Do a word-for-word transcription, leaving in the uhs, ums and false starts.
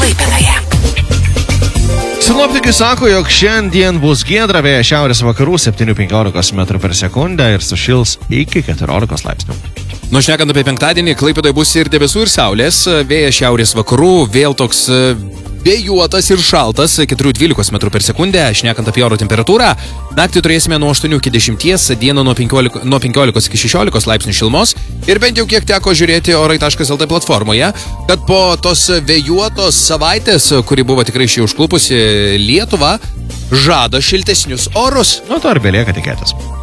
Klaipėdoje. Sinoptikai sako, jog šiandien bus giedra, vėjas šiaurės vakarų septyni penkiolika metrų per sekundę ir sušils iki keturiolikos laipsnių. Nu, šnekant apie penktadienį, Klaipėdoje bus ir debesų, ir saulės, vėjas šiaurės vakarų, vėl toks vėjuotas ir šaltas, keturi dvylika metrų per sekundę, šnekant apie oro temperatūrą. Naktį turėsime nuo aštuonių iki dešimties, dieną nuo penkiolikos iki šešiolikos laipsnių šilumos. Ir bent jau kiek teko žiūrėti orai taškas lt platformoje, kad po tos vėjuotos savaitės, kuri buvo tikrai šiai užklupusi Lietuvą, žada šiltesnius orus. Nu, to ir belieka tikėtis.